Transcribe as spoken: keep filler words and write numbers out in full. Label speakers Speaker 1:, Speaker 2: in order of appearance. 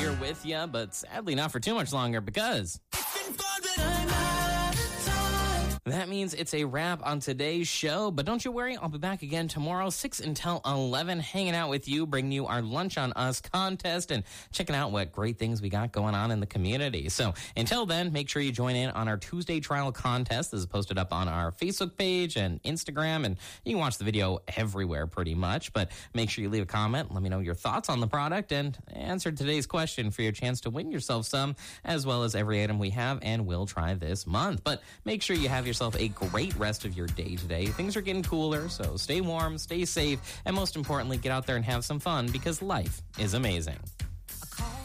Speaker 1: here with you, but sadly not for too much longer because that means it's a wrap on today's show. But don't you worry, I'll be back again tomorrow, six until eleven, hanging out with you, bringing you our Lunch on Us contest and checking out what great things we got going on in the community. So until then, make sure you join in on our Tuesday trial contest. This is posted up on our Facebook page and Instagram, and you can watch the video everywhere pretty much. But make sure you leave a comment, let me know your thoughts on the product, and answer today's question for your chance to win yourself some, as well as every item we have and will try this month. But make sure you have your yourself a great rest of your day today. Things are getting cooler, so stay warm, stay safe, and most importantly, get out there and have some fun because life is amazing.